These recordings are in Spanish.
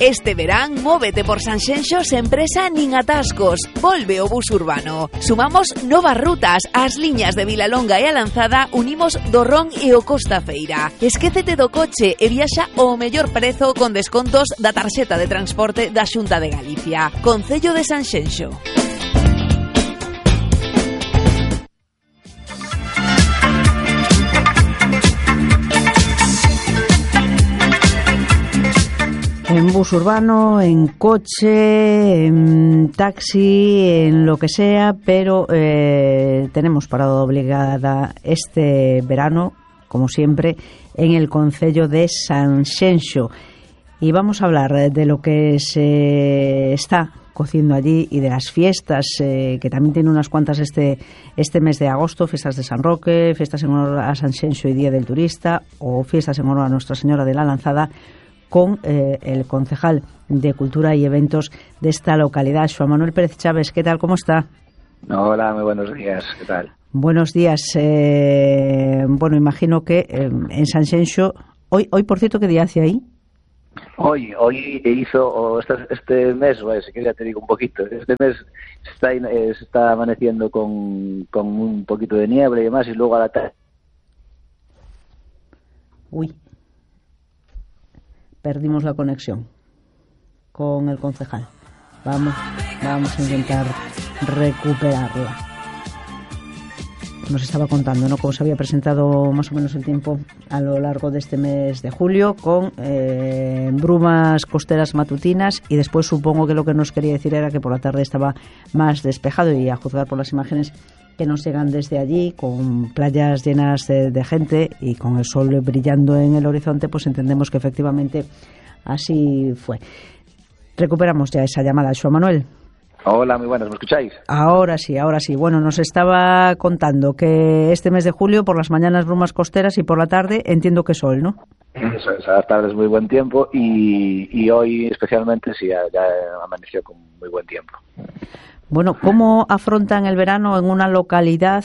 Este verán, móvete por Sanxenxo sen presa nin atascos. Volve o bus urbano. Sumamos novas rutas. As liñas de Vilalonga e a Lanzada unimos do Ron e o Costa Feira. Esquécete do coche e viaxa ao mellor prezo con descontos da tarxeta de transporte da Xunta de Galicia. Concello de Sanxenxo. En bus urbano, en coche, en taxi, en lo que sea, pero tenemos parada obligada este verano, como siempre, en el concello de Sanxenxo. Y vamos a hablar de lo que se está cociendo allí y de las fiestas, que también tiene unas cuantas este mes de agosto, fiestas de San Roque, fiestas en honor a Sanxenxo y Día del Turista, o fiestas en honor a Nuestra Señora de la Lanzada, con el concejal de Cultura y Eventos de esta localidad, Joan Manuel Pérez Chávez. ¿Qué tal? ¿Cómo está? Hola, muy buenos días. ¿Qué tal? Buenos días. Bueno, imagino que en Sanxenxo... Hoy, por cierto, ¿qué día hace ahí? Hoy hizo, este mes, bueno, si quieres ya te digo un poquito, este mes está amaneciendo con un poquito de niebla y demás, y luego a la tarde... Uy. Perdimos la conexión con el concejal. Vamos a intentar recuperarla. Nos estaba contando, ¿no?, cómo se había presentado más o menos el tiempo a lo largo de este mes de julio, con brumas costeras matutinas, y después supongo que lo que nos quería decir era que por la tarde estaba más despejado, y a juzgar por las imágenes que nos llegan desde allí, con playas llenas de gente y con el sol brillando en el horizonte, pues entendemos que efectivamente así fue. Recuperamos ya esa llamada. Joan Manuel. Hola, muy buenas, ¿me escucháis? Ahora sí. Bueno, nos estaba contando que este mes de julio, por las mañanas brumas costeras y por la tarde entiendo que sol, ¿no? Eso es, a las tardes muy buen tiempo y hoy especialmente sí, ya amaneció con muy buen tiempo. Bueno, ¿cómo afrontan el verano en una localidad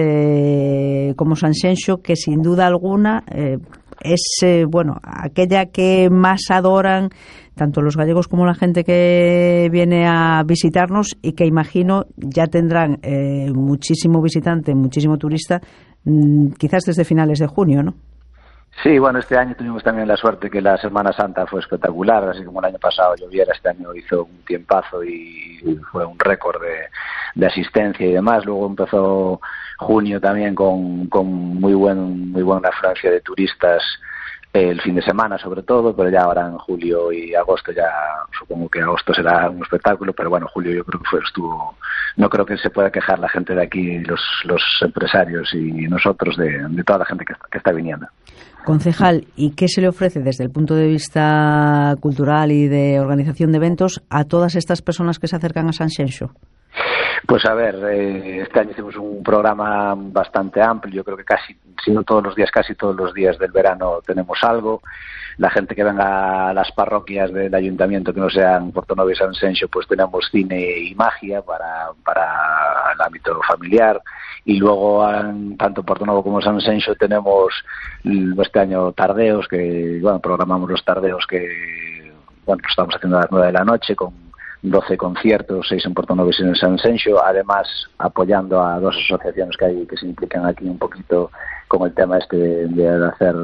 como Sanxenxo, que sin duda alguna es aquella que más adoran tanto los gallegos como la gente que viene a visitarnos, y que imagino ya tendrán muchísimo visitante, muchísimo turista, quizás desde finales de junio, ¿no? Sí, bueno, este año tuvimos también la suerte que la Semana Santa fue espectacular, así como el año pasado lloviera, este año hizo un tiempazo y fue un récord de asistencia y demás. Luego empezó junio también con muy buena afluencia de turistas, el fin de semana sobre todo, pero ya ahora en julio y agosto, ya supongo que agosto será un espectáculo, pero bueno, julio yo creo que estuvo, no creo que se pueda quejar la gente de aquí, los empresarios y nosotros, de toda la gente que está viniendo. Concejal, ¿y qué se le ofrece desde el punto de vista cultural y de organización de eventos a todas estas personas que se acercan a Sanxenxo? Pues a ver, este año hicimos un programa bastante amplio. Yo creo que casi todos los días del verano tenemos algo. La gente que venga a las parroquias del ayuntamiento que no sean Portonovo y Sanxenxo, pues tenemos cine y magia para el ámbito familiar. Y luego, tanto Portonovo como Sanxenxo, tenemos este año tardeos, que programamos los tardeos que lo estamos haciendo a las 9 de la noche, con 12 conciertos, 6 en Portonovo y 6 en Sanxenxo, además apoyando a 2 asociaciones que hay que se implican aquí un poquito con el tema de hacer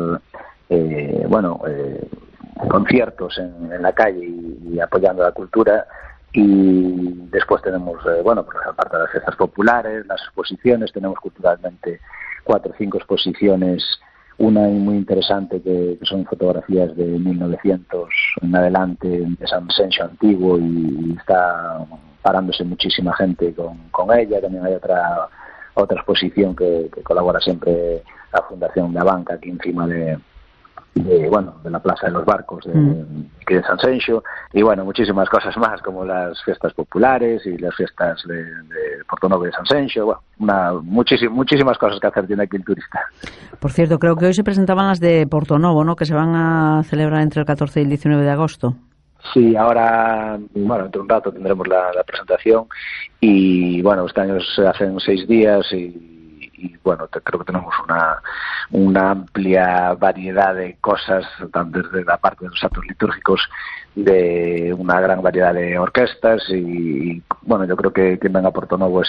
conciertos en la calle y apoyando la cultura. Y después tenemos, pues aparte de las fiestas populares, las exposiciones, tenemos culturalmente 4 o 5 exposiciones, una muy interesante que son fotografías de 1900 en adelante de Sanxenxo antiguo, y está parándose muchísima gente con ella. También hay otra exposición que colabora siempre la Fundación La Banca, aquí encima de la Plaza de los Barcos de Sanxenxo, y muchísimas cosas más, como las fiestas populares y las fiestas de Portonovo y de Sanxenxo. Muchísimas cosas que hacer tiene aquí el turista. Por cierto, creo que hoy se presentaban las de Portonovo, ¿no?, que se van a celebrar entre el 14 y el 19 de agosto. Sí, ahora, dentro de un rato tendremos la presentación, y este año se hacen 6 días y y bueno, creo que tenemos una amplia variedad de cosas, tanto desde la parte de los actos litúrgicos, de una gran variedad de orquestas y bueno, yo creo que quien venga a Portonovo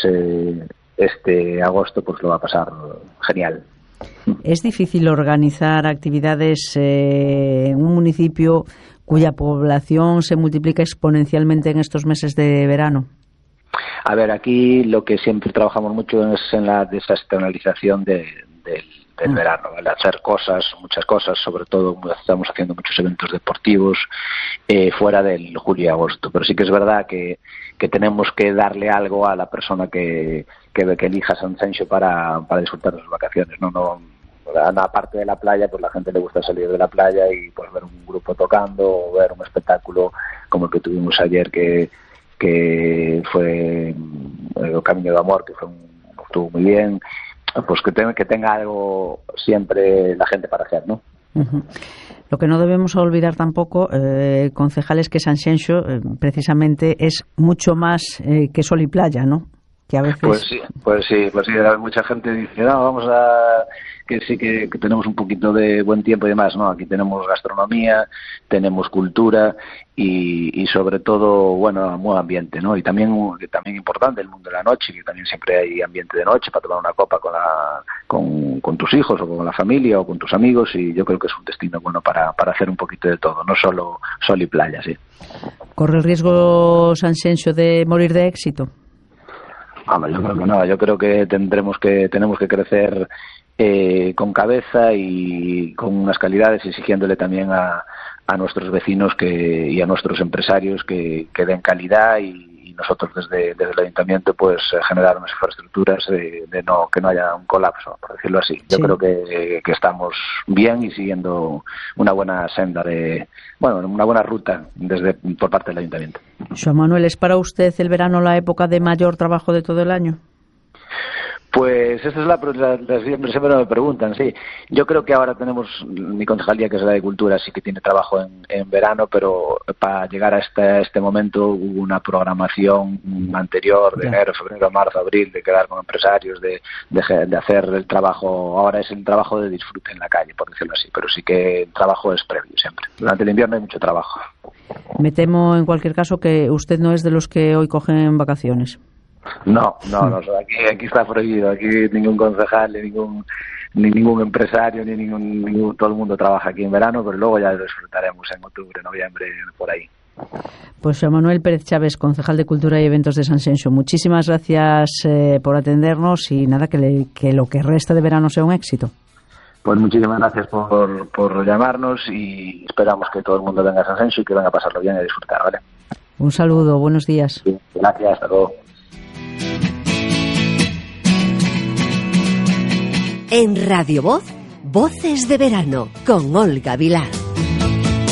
este agosto pues lo va a pasar genial. ¿Es difícil organizar actividades en un municipio cuya población se multiplica exponencialmente en estos meses de verano? A ver, aquí lo que siempre trabajamos mucho es en la desestacionalización del verano, ¿vale? Hacer muchas cosas, sobre todo estamos haciendo muchos eventos deportivos fuera del julio y agosto, pero sí que es verdad que tenemos que darle algo a la persona que elija San Cenxo para disfrutar de sus vacaciones, no aparte de la playa, pues la gente le gusta salir de la playa y pues ver un grupo tocando o ver un espectáculo como el que tuvimos ayer que fue el Camino de Amor, que estuvo muy bien, pues que tenga algo siempre la gente para hacer, ¿no? Uh-huh. Lo que no debemos olvidar tampoco, concejales, que San Cenxo precisamente es mucho más que sol y playa, ¿no? Que a veces... Pues sí, mucha gente dice, no, vamos a... que sí que tenemos un poquito de buen tiempo y demás, ¿no? Aquí tenemos gastronomía, tenemos cultura y sobre todo, bueno, buen ambiente, ¿no? Y también importante el mundo de la noche, que también siempre hay ambiente de noche para tomar una copa con tus hijos o con la familia o con tus amigos, y yo creo que es un destino bueno para hacer un poquito de todo, no solo sol y playa, sí. ¿Corre el riesgo San Cenxo de morir de éxito? Yo creo que no, yo creo que tenemos que crecer con cabeza y con unas calidades, exigiéndole también a nuestros vecinos y a nuestros empresarios que den calidad y nosotros desde el ayuntamiento pues generar unas infraestructuras que no haya un colapso, por decirlo así. Yo creo que estamos bien y siguiendo una buena senda una buena ruta por parte del ayuntamiento. Joan Manuel, ¿es para usted el verano la época de mayor trabajo de todo el año? Pues esa es la siempre me preguntan, sí. Yo creo que ahora tenemos mi concejalía, que es la de Cultura, sí que tiene trabajo en verano, pero para llegar a este momento hubo una programación anterior de enero, febrero, marzo, abril, de quedar con empresarios, de hacer el trabajo. Ahora es el trabajo de disfrute en la calle, por decirlo así, pero sí que el trabajo es previo siempre. Durante el invierno hay mucho trabajo. Me temo, en cualquier caso, que usted no es de los que hoy cogen vacaciones. No, aquí está prohibido. Aquí ningún concejal, ni ningún empresario, ni ningún todo el mundo trabaja aquí en verano, pero luego ya lo disfrutaremos en octubre, noviembre, por ahí. Pues Joan Manuel Pérez Chávez, concejal de Cultura y Eventos de San Cenxo, muchísimas gracias por atendernos y nada, que lo que resta de verano sea un éxito. Pues muchísimas gracias por llamarnos y esperamos que todo el mundo venga a San Cenxo y que venga a pasarlo bien y a disfrutar, ¿vale? Un saludo, buenos días. Sí, gracias, hasta luego. En Radio Voz, Voces de Verano, con Olga Vilar.